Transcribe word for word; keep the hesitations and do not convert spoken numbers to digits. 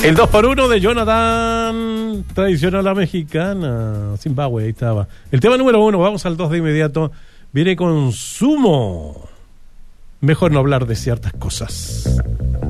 El dos por uno de Jonathan, tradición a la mexicana. Zimbabue, ahí estaba. El tema número uno, vamos al dos de inmediato. Viene Consumo. Mejor no hablar de ciertas cosas.